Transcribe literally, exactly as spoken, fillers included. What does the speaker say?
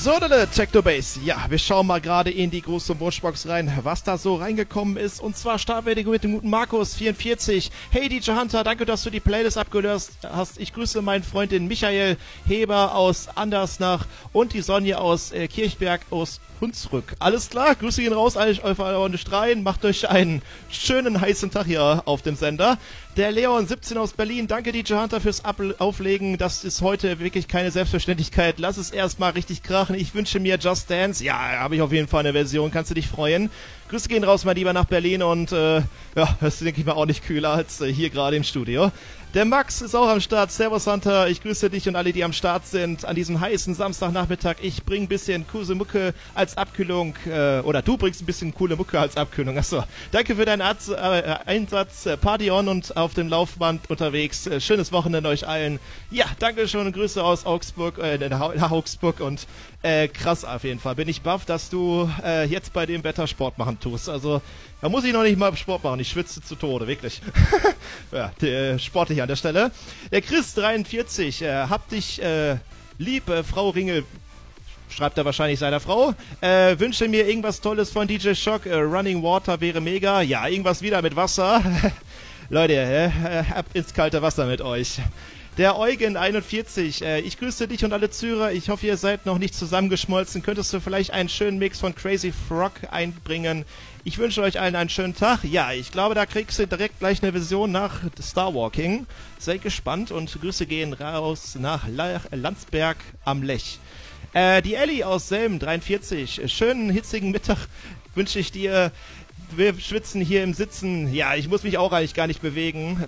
So, Leute, Technobase. Ja, wir schauen mal gerade in die große Wunschbox rein, was da so reingekommen ist. Und zwar starten wir mit dem guten Markus vierundvierzig. Hey D J Hunter, danke, dass du die Playlist abgelöst hast. Ich grüße meinen Freundin Michael Heber aus Andersnach und die Sonja aus äh, Kirchberg aus Hunsrück. Alles klar, Grüße gehen raus, euch eure Streien. Macht euch einen schönen heißen Tag hier auf dem Sender. Der Leon siebzehn aus Berlin, danke D J Hunter fürs Ab- Auflegen. Das ist heute wirklich keine Selbstverständlichkeit. Lass es erstmal richtig krachen. Ich wünsche mir Just Dance. Ja, habe ich auf jeden Fall eine Version. Kannst du dich freuen. Grüße gehen raus, mein Lieber, nach Berlin. Und äh, ja, das ist, denke ich mal, auch nicht kühler als äh, hier gerade im Studio. Der Max ist auch am Start. Servus Hunter, ich grüße dich und alle, die am Start sind an diesem heißen Samstagnachmittag. Ich bringe ein bisschen coole Mucke als Abkühlung, äh, oder du bringst ein bisschen coole Mucke als Abkühlung. Achso, danke für deinen Arzt, äh, Einsatz. Äh, Party on und auf dem Laufband unterwegs. Äh, schönes Wochenende euch allen. Ja, danke schon und Grüße aus Augsburg, äh, nach Augsburg und äh, krass auf jeden Fall. Bin ich baff, dass du äh, jetzt bei dem Wetter Sport machen tust. Also, da muss ich noch nicht mal Sport machen. Ich schwitze zu Tode, wirklich. Ja, der, sportlich an der Stelle. Der Chris dreiundvierzig, äh, hab dich äh, lieb, äh, Frau Ringel, schreibt er wahrscheinlich seiner Frau. Äh, wünsche mir irgendwas Tolles von D J Shock. Äh, Running Water wäre mega. Ja, irgendwas wieder mit Wasser. Leute, äh, ab ins kalte Wasser mit euch. Der Eugen einundvierzig, äh, ich grüße dich und alle Zuhörer. Ich hoffe, ihr seid noch nicht zusammengeschmolzen. Könntest du vielleicht einen schönen Mix von Crazy Frog einbringen? Ich wünsche euch allen einen schönen Tag. Ja, ich glaube, da kriegst du direkt gleich eine Vision nach Starwalking. Seid gespannt und Grüße gehen raus nach La- Landsberg am Lech. Äh, die Ellie aus Selm, dreiundvierzig. Schönen, hitzigen Mittag wünsche ich dir. Wir schwitzen hier im Sitzen. Ja, ich muss mich auch eigentlich gar nicht bewegen.